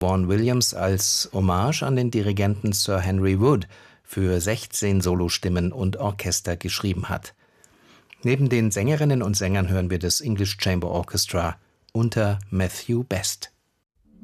Vaughan Williams als Hommage an den Dirigenten Sir Henry Wood für 16 Solostimmen und Orchester geschrieben hat. Neben den Sängerinnen und Sängern hören wir das English Chamber Orchestra unter Matthew Best.